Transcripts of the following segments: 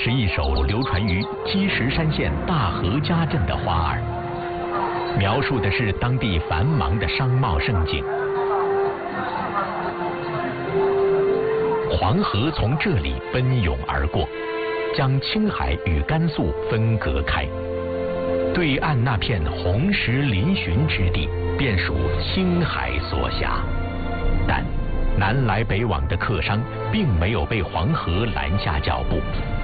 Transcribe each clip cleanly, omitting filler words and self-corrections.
是一首流传于积石山县大河家镇的花儿，描述的是当地繁忙的商贸盛景。黄河从这里奔涌而过，将青海与甘肃分隔开。对岸那片红石嶙峋之地，便属青海所辖。但南来北往的客商并没有被黄河拦下脚步。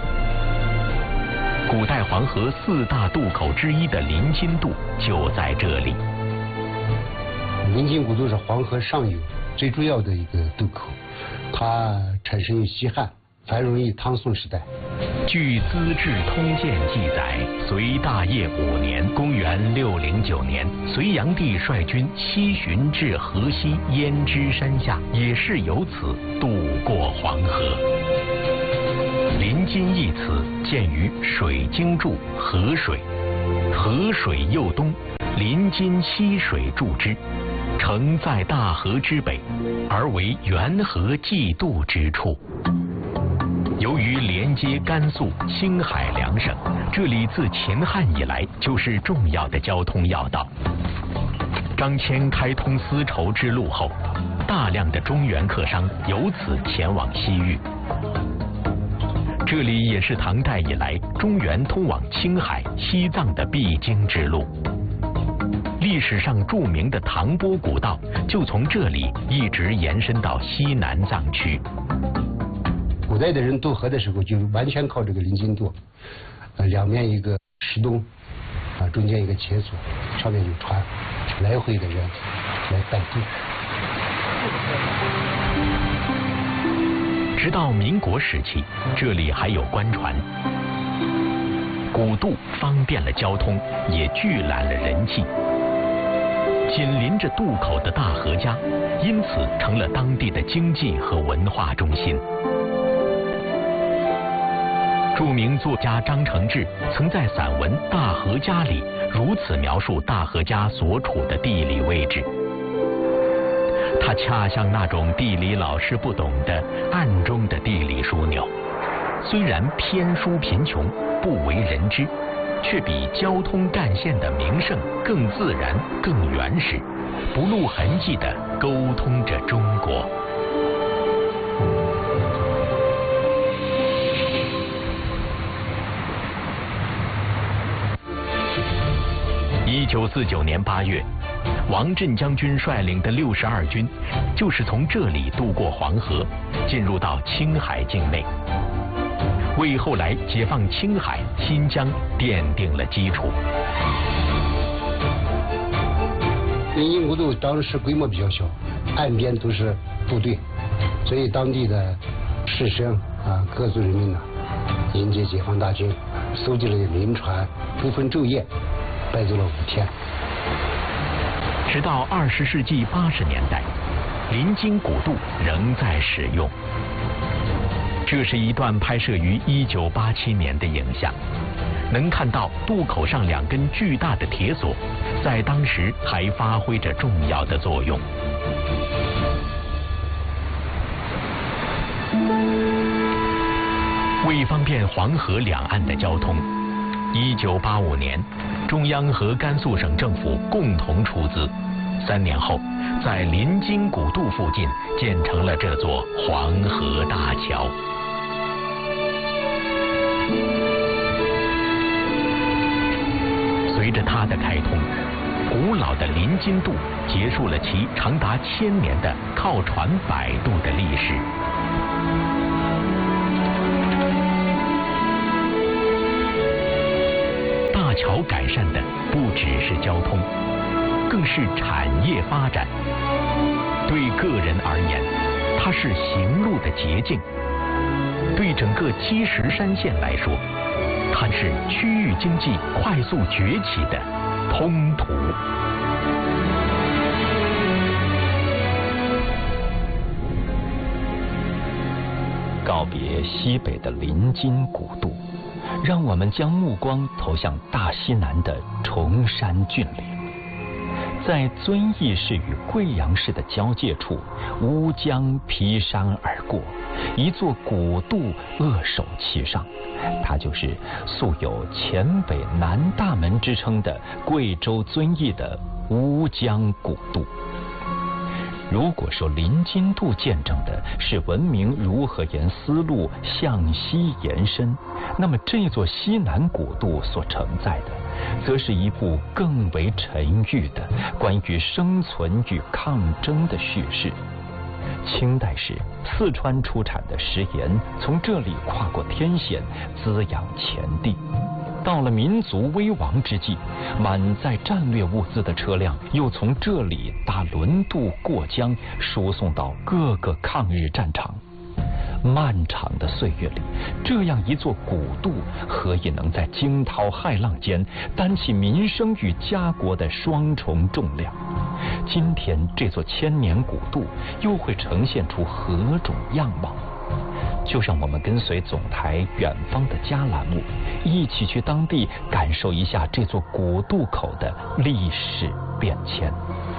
古代黄河4大渡口之一的临津渡就在这里。 临津古渡是黄河上游最主要的一个渡口，它产生于西汉，繁荣于唐宋时代。 据《资治通鉴》记载，隋大业5年（公元609年），隋炀帝率军西巡至河西胭脂山下，也是由此渡过黄河。临津一词见于《水经注·河水》，河水右东，临津溪水注之，城在大河之北，而为元河济渡之处。由于连接甘肃、青海2省，这里自秦汉以来就是重要的交通要道。张骞开通丝绸之路后，大量的中原客商由此前往西域。这里也是唐代以来中原通往青海、西藏的必经之路。历史上著名的唐波古道就从这里一直延伸到西南藏区。 古代的人渡河的时候就完全靠这个临津渡，两面一个石洞，中间一个切索，上面有船，来回的人来摆渡。 直到民国时期，这里还有官船。古渡方便了交通，也聚揽了人气。紧邻着渡口的大河家，因此成了当地的经济和文化中心。著名作家张承志曾在散文《大河家》里如此描述大河家所处的地理位置。它恰像那种地理老师不懂的暗中的地理枢纽，虽然偏疏贫穷，不为人知，却比交通干线的名胜更自然、更原始，不露痕迹地沟通着中国。1949年8月，王震将军率领的62军就是从这里渡过黄河，进入到青海境内，为后来解放青海、新疆奠定了基础。 临津古渡当时规模比较小，岸边都是部队，所以当地的士绅各族人民迎接解放大军，搜集了临船，不分昼夜，摆渡了5天。 直到20世纪80年代，临津古渡仍在使用。这是一段拍摄于1987年的影像，能看到渡口上2根巨大的铁索，在当时还发挥着重要的作用。为方便黄河两岸的交通，1985年，中央和甘肃省政府共同出资，3年后，在临津古渡附近建成了这座黄河大桥。随着它的开通，古老的临津渡结束了其长达1000年的靠船摆渡的历史。大桥改善的不只是交通，更是产业发展。对个人而言，它是行路的捷径；对整个积石山县来说，它是区域经济快速崛起的通途。 告别西北的临津古渡，让我们将目光投向大西南的崇山峻岭。在遵义市与贵阳市的交界处，乌江劈山而过，一座古渡扼守其上。它就是素有黔北南大门之称的贵州遵义的乌江古渡。如果说临津渡见证的是文明如何沿丝路向西延伸，那么这座西南古渡所承载的，则是一部更为沉郁的关于生存与抗争的叙事。清代时，四川出产的食盐从这里跨过天险，滋养前地。到了民族危亡之际，满载战略物资的车辆又从这里搭轮渡过江，输送到各个抗日战场。漫长的岁月里，这样一座古渡，何以能在惊涛骇浪间担起民生与家国的双重重量？今天这座千年古渡又会呈现出何种样貌？就让我们跟随总台远方的家栏目，一起去当地感受一下这座古渡口的历史变迁。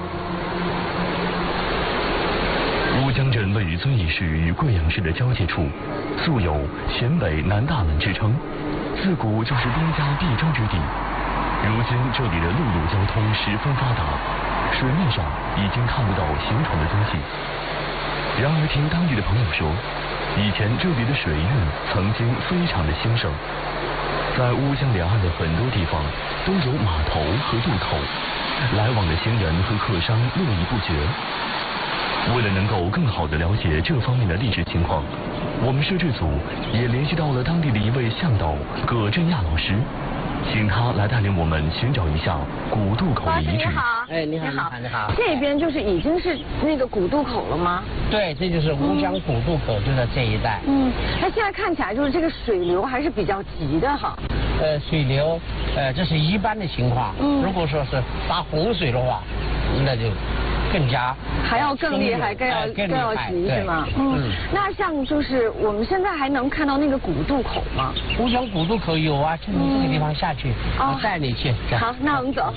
乌江镇位于遵义市与贵阳市的交界处，素有黔北南大门之称，自古就是兵家必争之地。如今这里的陆路交通十分发达，水面上已经看不到行船的踪迹。然而听当地的朋友说，以前这里的水运曾经非常的兴盛，在乌江两岸的很多地方都有码头和渡口，来往的行人和客商络绎不绝。为了能够更好地了解这方面的历史情况，我们摄制组也联系到了当地的一位向导葛振亚老师，请他来带领我们寻找一下古渡口的遗址。 哎，你好，你好。 这边就是已经是那个古渡口了吗？ 对，这就是乌江古渡口，就在这一带。 那现在看起来就是这个水流还是比较急的哈。 水流，这是一般的情况。如果说是发洪水的话，那就更加还要更厉害，更要急是吗？那像就是我们现在还能看到那个古渡口吗？ 乌江古渡口有啊，就从这个地方下去，我带你去。 好，那我们走。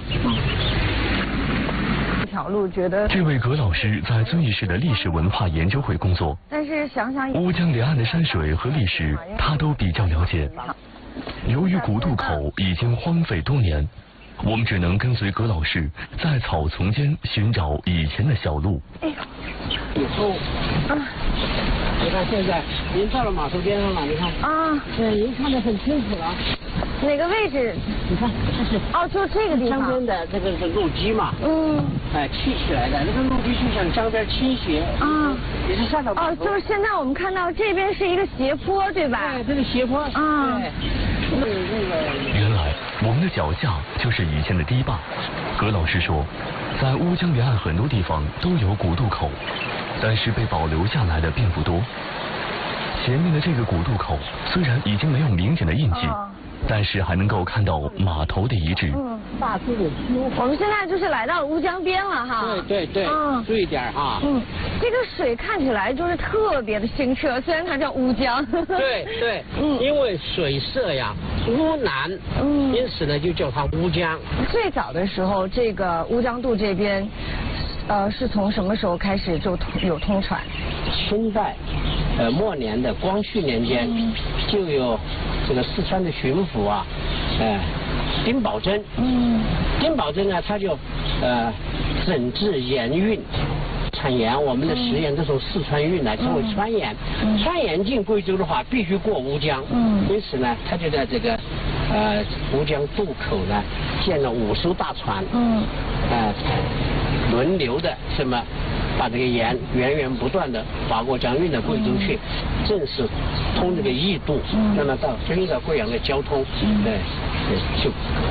这条路觉得这位葛老师在遵义市的历史文化研究会工作， 但是想想乌江两岸的山水和历史他都比较了解。由于古渡口已经荒废多年，我们只能跟随葛老师在草丛间寻找以前的小路。 你看现在您到了码头边上了，你看对，您看得很清楚了。 哪个位置？ 你看，这是就这个地方。 江边的这个是路基嘛。砌起来的，那个路基就向江边倾斜。也是上到。 就是现在我们看到这边是一个斜坡，对吧？ 对，这个斜坡。对。 原来我们的脚下就是以前的堤坝。葛老师说，在乌江沿岸很多地方都有古渡口，但是被保留下来的并不多。前面的这个古渡口虽然已经没有明显的印记，但是还能够看到码头的遗址。 大致的修。 我们现在就是来到了乌江边了哈。 对，注意点哈。 这个水看起来就是特别的清澈，虽然它叫乌江。 对，因为水色呀乌蓝，因此呢就叫它乌江。 最早的时候，这个乌江渡这边，是从什么时候开始就有通船？ 清代末年的光绪年间，就有这个四川的巡抚啊，丁宝桢。丁宝桢呢，他就整治盐运。产盐，我们的食盐都从四川运来，称为川盐。川盐进贵州的话，必须过乌江。因此呢，他就在这个乌江渡口呢，建了5艘大船。轮流的这么把这个盐源源不断的划过江运到贵州去，正是通这个义渡。那么到遵义到贵阳的交通，就